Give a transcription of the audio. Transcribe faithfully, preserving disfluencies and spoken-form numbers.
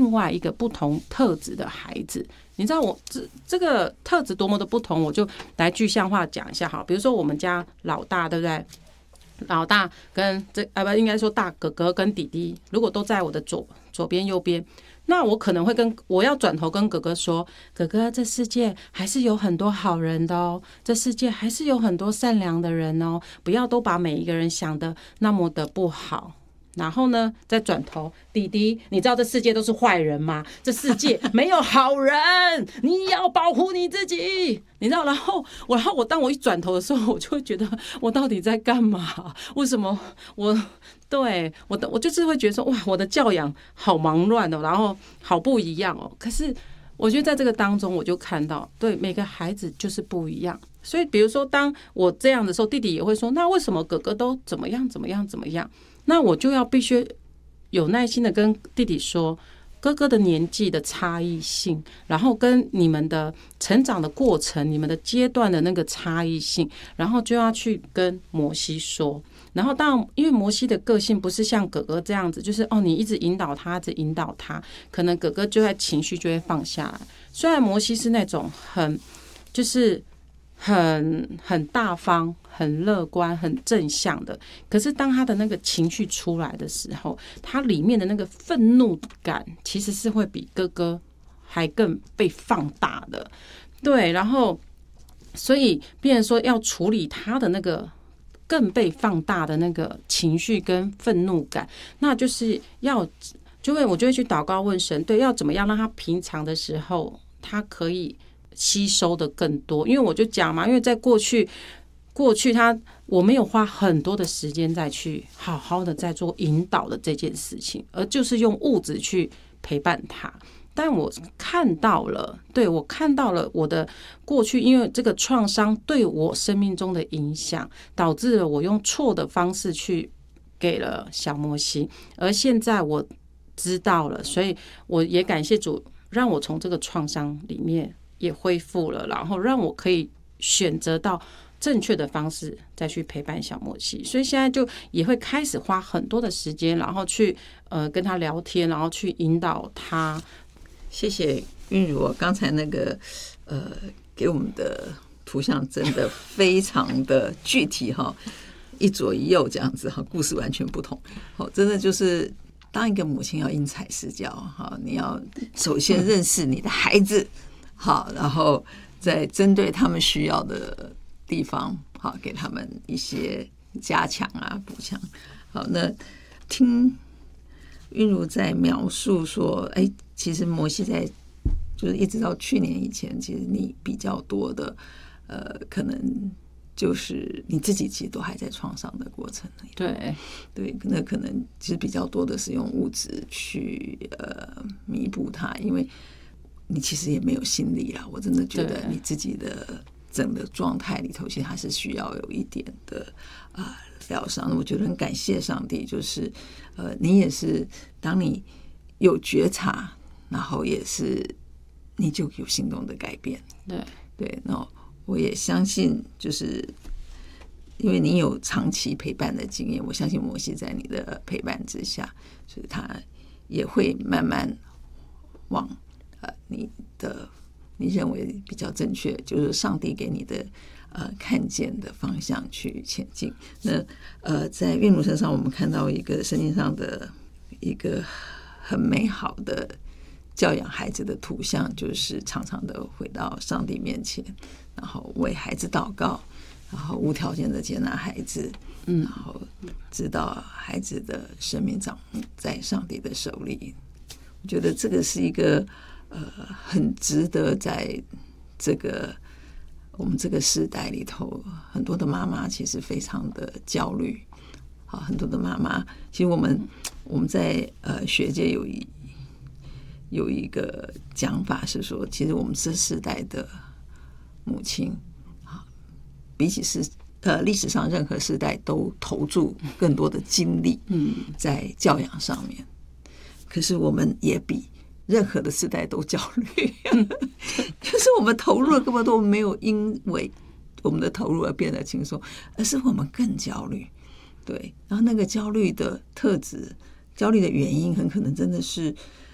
另外一个不同特质的孩子。你知道我这这个特质多么的不同，我就来具象化讲一下好。比如说我们家老大，对不对？老大跟这啊不应该说大哥哥跟弟弟，如果都在我的左左边右边，那我可能会跟我要转头跟哥哥说，哥哥，这世界还是有很多好人的哦，这世界还是有很多善良的人哦，不要都把每一个人想的那么的不好。然后呢，再转头，弟弟，你知道这世界都是坏人吗？这世界没有好人，你要保护你自己，你知道？然后我，然后我当我一转头的时候，我就会觉得我到底在干嘛？为什么我对我的我就是会觉得说，哇，我的教养好忙乱哦，然后好不一样哦。可是我觉得在这个当中，我就看到，对每个孩子就是不一样。所以，比如说，当我这样的时候，弟弟也会说，那为什么哥哥都怎么样怎么样怎么样？那我就要必须有耐心的跟弟弟说，哥哥的年纪的差异性，然后跟你们的成长的过程，你们的阶段的那个差异性，然后就要去跟摩西说。然后当然，因为摩西的个性不是像哥哥这样子，就是哦，你一直引导他，一直引导他，可能哥哥就在情绪就会放下来。虽然摩西是那种很就是很很大方、很乐观、很正向的，可是当他的那个情绪出来的时候，他里面的那个愤怒感其实是会比哥哥还更被放大的。对，然后所以变成说要处理他的那个更被放大的那个情绪跟愤怒感，那就是要就会我就会去祷告问神，对，要怎么样让他平常的时候他可以吸收的更多。因为我就讲嘛，因为在过去过去他我没有花很多的时间再去好好的在做引导的这件事情，而就是用物质去陪伴他。但我看到了，对，我看到了我的过去，因为这个创伤对我生命中的影响，导致了我用错的方式去给了小摩西，而现在我知道了，所以我也感谢主，让我从这个创伤里面也恢复了，然后让我可以选择到正确的方式再去陪伴小摩西。所以现在就也会开始花很多的时间，然后去呃跟他聊天，然后去引导他。 谢谢韵如，刚才那个呃给我们的图像真的非常的具体哈，一左一右这样子哈，故事完全不同。好，真的就是当一个母亲要因材施教哈，你要首先认识你的孩子，好，然后再针对他们需要的地方，好，给他们一些加强啊、补强。好，那听韵如在描述说，哎，其实摩西在就是一直到去年以前，其实你比较多的，呃，可能就是你自己其实都还在创伤的过程里。 对对，那可能其实比较多的是用物质去呃弥补它，因为你其实也没有心力啦。我真的觉得你自己的整个状态里头，其实还是需要有一点的啊。呃疗伤，我觉得很感谢上帝，就是呃，你也是当你有觉察，然后也是你就有行动的改变。 对对，那我也相信，就是因为你有长期陪伴的经验，我相信摩西在你的陪伴之下，所以他也会慢慢往呃你的你认为比较正确，就是上帝给你的。呃，看见的方向去前进。那呃，在韵如身上，我们看到一个圣经上的一个很美好的教养孩子的图像，就是常常的回到上帝面前，然后为孩子祷告，然后无条件的接纳孩子，嗯，然后知道孩子的生命掌握在上帝的手里。我觉得这个是一个呃，很值得在这个。我们这个时代里头，很多的妈妈其实非常的焦虑。好，很多的妈妈，其实我们我们在呃学界有一有一个讲法是说，其实我们这世代的母亲啊，比起是呃历史上任何时代都投注更多的精力在教养上面，可是我们也比。任何的时代都焦虑，就是我们投入了根本都没有因为我们的投入而变得轻松，而是我们更焦虑。对，然后那个焦虑的特质、焦虑的原因，很可能真的是